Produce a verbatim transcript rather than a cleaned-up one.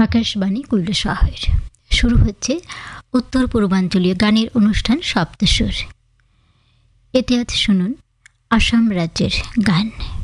আকাশবাণী কৈলাসহর। শুরু হচ্ছে উত্তর পূর্বাঞ্চলীয় গানের অনুষ্ঠান সপ্তস্বর। এতে আজ শুনুন আসাম রাজ্যের গান।